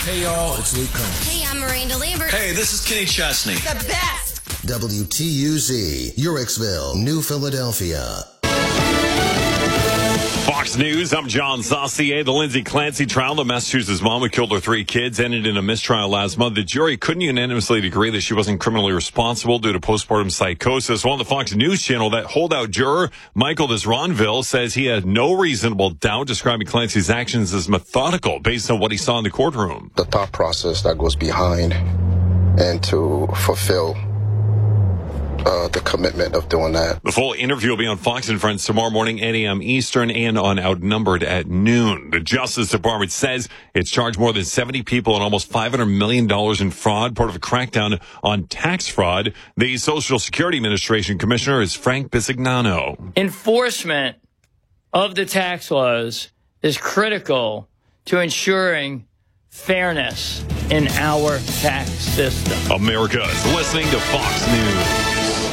Hey, y'all, it's Luke Combs. Hey, I'm Miranda Lambert. Hey, this is Kenny Chesney. The best. WTUZ, Uricksville, New Philadelphia. Fox News, I'm John Saucier. The Lindsay Clancy trial, the Massachusetts mom who killed her 3 kids, ended in a mistrial last month. The jury couldn't unanimously agree that she wasn't criminally responsible due to postpartum psychosis. Well, on the Fox News channel, that holdout juror, Michael Desronville, says he had no reasonable doubt, describing Clancy's actions as methodical based on what he saw in the courtroom. The thought process that goes behind and to fulfill the commitment of doing that. The full interview will be on Fox and Friends tomorrow morning, 8 a.m. Eastern, and on Outnumbered at noon. The Justice Department says it's charged more than 70 people and almost $500 million in fraud, part of a crackdown on tax fraud. The Social Security Administration Commissioner is Frank Bisignano. Enforcement of the tax laws is critical to ensuring fairness in our tax system. America is listening to Fox News.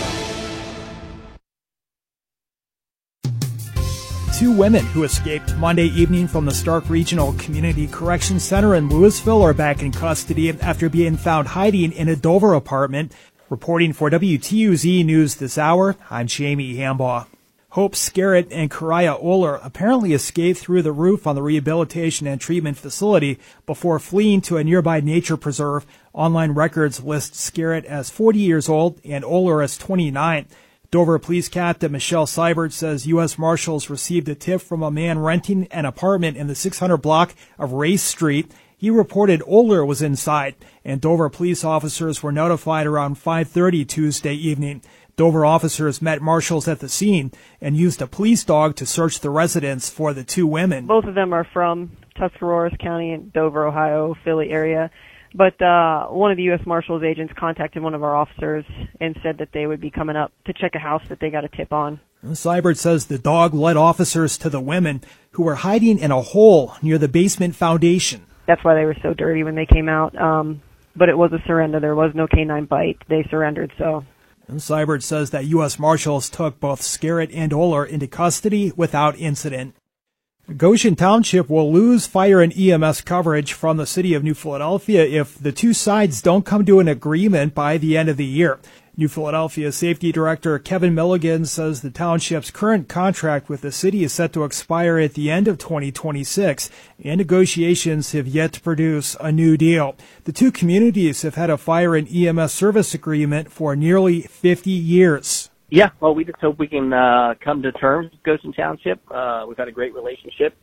2 women who escaped Monday evening from the Stark Regional Community Correction Center in Louisville are back in custody after being found hiding in a Dover apartment. Reporting for WTUZ News this hour, I'm Jamie Hambaugh. Hope Scarrett and Karaya Oler apparently escaped through the roof on the rehabilitation and treatment facility before fleeing to a nearby nature preserve. Online records list Scarrett as 40 years old and Oler as 29. Dover Police Captain Michelle Seibert says U.S. Marshals received a tip from a man renting an apartment in the 600 block of Race Street. He reported Oler was inside, and Dover police officers were notified around 5:30 Tuesday evening. Dover officers met marshals at the scene and used a police dog to search the residence for the 2 women. Both of them are from Tuscarawas County in Dover, Ohio, Philly area. But one of the U.S. Marshals agents contacted one of our officers and said that they would be coming up to check a house that they got a tip on. Seibert says the dog led officers to the women who were hiding in a hole near the basement foundation. That's why they were so dirty when they came out. But it was a surrender. There was no canine bite. They surrendered, so. And Seibert says that U.S. Marshals took both Scarrett and Oler into custody without incident. Goshen Township will lose fire and EMS coverage from the city of New Philadelphia if the 2 sides don't come to an agreement by the end of the year. New Philadelphia Safety Director Kevin Milligan says the township's current contract with the city is set to expire at the end of 2026, and negotiations have yet to produce a new deal. The 2 communities have had a fire and EMS service agreement for nearly 50 years. Yeah, well, we just hope we can come to terms with Goshen Township. We've had a great relationship.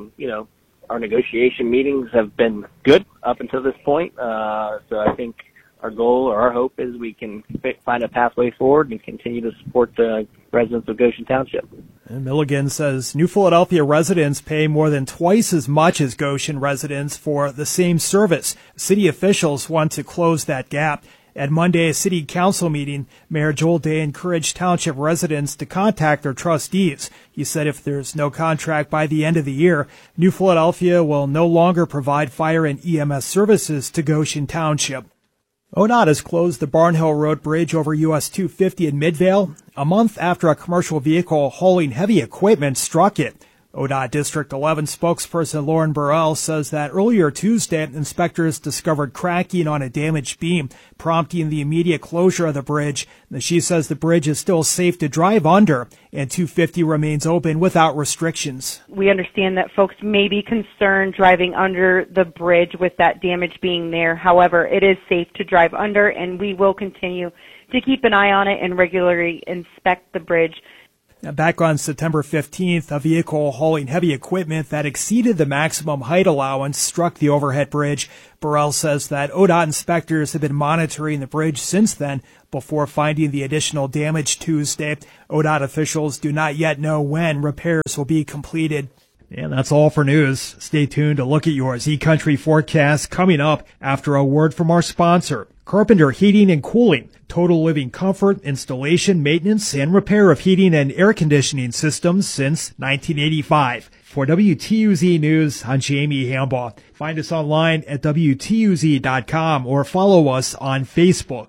Our negotiation meetings have been good up until this point. So I think our goal or our hope is we can find a pathway forward and continue to support the residents of Goshen Township. And Milligan says New Philadelphia residents pay more than twice as much as Goshen residents for the same service. City officials want to close that gap. At Monday's city council meeting, Mayor Joel Day encouraged township residents to contact their trustees. He said if there's no contract by the end of the year, New Philadelphia will no longer provide fire and EMS services to Goshen Township. ODOT has closed the Barnhill Road Bridge over US 250 in Midvale a month after a commercial vehicle hauling heavy equipment struck it. ODOT District 11 spokesperson Lauren Burrell says that earlier Tuesday, inspectors discovered cracking on a damaged beam, prompting the immediate closure of the bridge. She says the bridge is still safe to drive under, and 250 remains open without restrictions. We understand that folks may be concerned driving under the bridge with that damage being there. However, it is safe to drive under, and we will continue to keep an eye on it and regularly inspect the bridge. Back on September 15th, a vehicle hauling heavy equipment that exceeded the maximum height allowance struck the overhead bridge. Burrell says that ODOT inspectors have been monitoring the bridge since then before finding the additional damage Tuesday. ODOT officials do not yet know when repairs will be completed. And that's all for news. Stay tuned to look at your Z-Country forecast coming up after a word from our sponsor, Carpenter Heating and Cooling. Total living comfort, installation, maintenance, and repair of heating and air conditioning systems since 1985. For WTUZ News, I'm Jamie Hambaugh. Find us online at WTUZ.com or follow us on Facebook.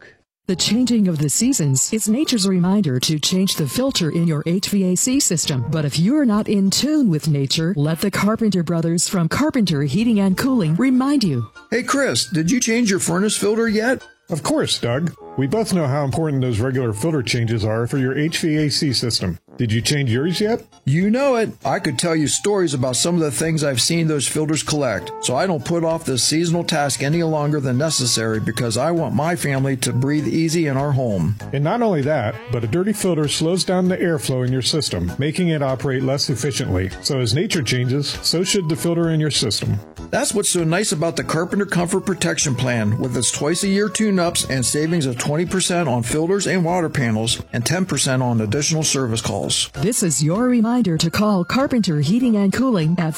The changing of the seasons is nature's reminder to change the filter in your HVAC system. But if you're not in tune with nature, let the Carpenter brothers from Carpenter Heating and Cooling remind you. Hey, Chris, did you change your furnace filter yet? Of course, Doug. We both know how important those regular filter changes are for your HVAC system. Did you change yours yet? You know it. I could tell you stories about some of the things I've seen those filters collect, so I don't put off this seasonal task any longer than necessary because I want my family to breathe easy in our home. And not only that, but a dirty filter slows down the airflow in your system, making it operate less efficiently. So as nature changes, so should the filter in your system. That's what's so nice about the Carpenter Comfort Protection Plan, with its twice-a-year tune-ups and savings of 20% on filters and water panels and 10% on additional service calls. This is your reminder to call Carpenter Heating and Cooling at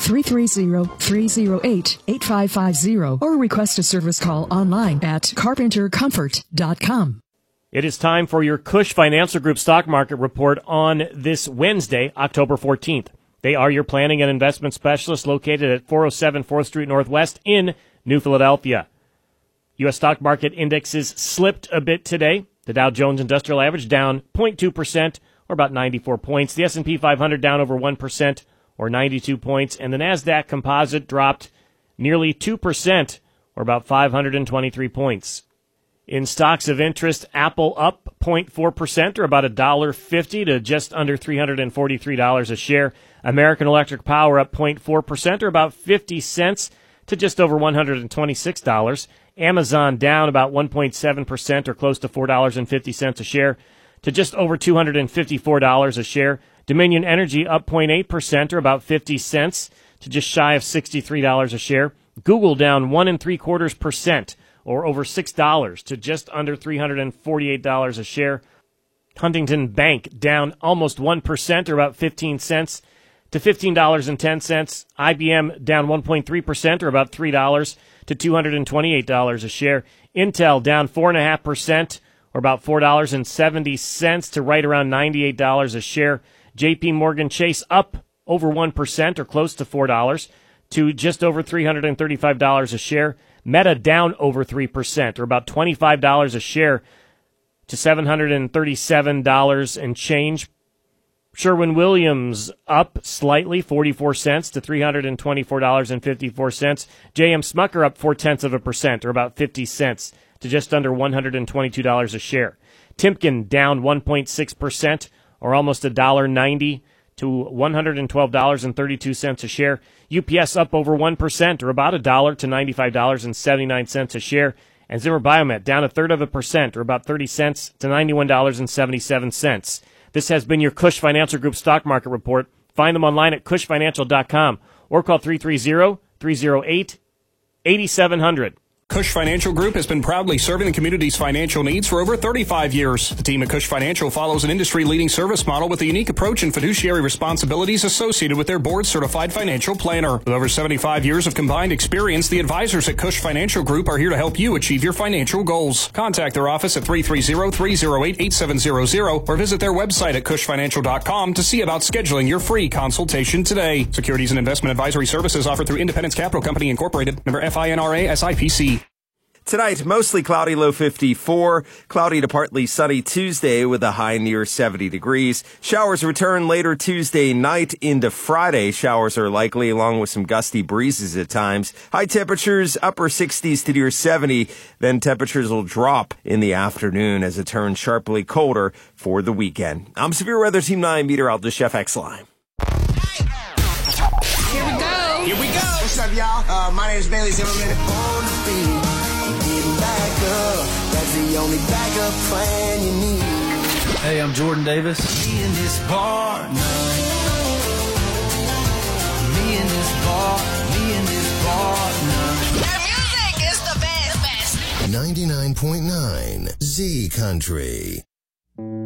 330-308-8550 or request a service call online at carpentercomfort.com. It is time for your Cush Financial Group Stock Market Report on this Wednesday, October 14th. They are your planning and investment specialists located at 407 4th Street Northwest in New Philadelphia. U.S. stock market indexes slipped a bit today. The Dow Jones Industrial Average down 0.2%, or about 94 points. The S&P 500 down over 1%, or 92 points. And the NASDAQ Composite dropped nearly 2%, or about 523 points. In stocks of interest, Apple up 0.4%, or about $1.50 to just under $343 a share. American Electric Power up 0.4%, or about 50 cents to just over $126. Amazon down about 1.7%, or close to $4.50 a share, to just over $254 a share. Dominion Energy up 0.8%, or about 50 cents, to just shy of $63 a share. Google down 1.75%, or over $6 to just under $348 a share. Huntington Bank down almost 1%, or about 15 cents, to $15.10. IBM down 1.3%, or about $3 to $228 a share. Intel down 4.5%, or about $4.70 to right around $98 a share. J.P. Morgan Chase up over 1%, or close to $4 to just over $335 a share. Meta down over 3%, or about $25 a share to $737 and change. Sherwin-Williams up slightly, 44 cents to $324.54. J.M. Smucker up 0.4%, or about 50 cents to just under $122 a share. Timken down 1.6%, or almost $1.90 to $112.32 a share. UPS up over 1%, or about $1 to $95.79 a share. And Zimmer Biomet down 0.33%, or about 30 cents to $91.77. This has been your Cush Financial Group Stock Market Report. Find them online at cushfinancial.com or call 330-308-8700. Cush Financial Group has been proudly serving the community's financial needs for over 35 years. The team at Cush Financial follows an industry-leading service model with a unique approach and fiduciary responsibilities associated with their board-certified financial planner. With over 75 years of combined experience, the advisors at Cush Financial Group are here to help you achieve your financial goals. Contact their office at 330-308-8700 or visit their website at cushfinancial.com to see about scheduling your free consultation today. Securities and investment advisory services offered through Independence Capital Company Incorporated, member FINRA SIPC. Tonight, mostly cloudy, low 54. Cloudy to partly sunny Tuesday with a high near 70 degrees. Showers return later Tuesday night into Friday. Showers are likely along with some gusty breezes at times. High temperatures, upper 60s to near 70. Then temperatures will drop in the afternoon as it turns sharply colder for the weekend. I'm Severe Weather Team 9 meteorologist Jeff Exline. Here we go. Here we go. What's up, y'all? My name is Bailey Zimmerman. That's the only backup plan you need. Hey, I'm Jordan Davis. Me and this partner. Me and this partner. Their music is the best. 99.9 Z Country.